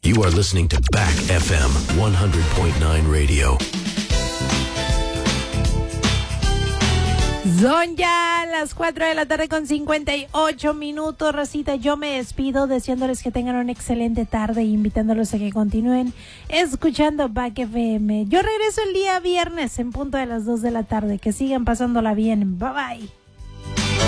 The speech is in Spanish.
You are listening to Back FM 100.9 Radio. Son ya las 4 de la tarde con 58 minutos, Rosita. Yo me despido deseándoles que tengan una excelente tarde e invitándolos a que continúen escuchando Back FM. Yo regreso el día viernes en punto de las 2 de la tarde. Que sigan pasándola bien. Bye bye.